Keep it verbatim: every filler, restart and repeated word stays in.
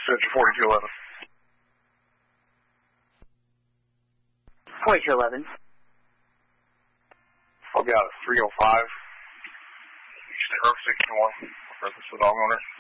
Central forty-two eleven. forty-two eleven. I've got a three oh five. State Road sixty-one. Reference to the dog owner.